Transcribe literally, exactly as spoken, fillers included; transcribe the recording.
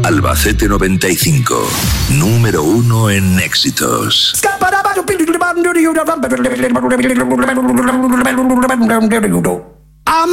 Albacete noventa y cinco, número uno en éxitos. I'm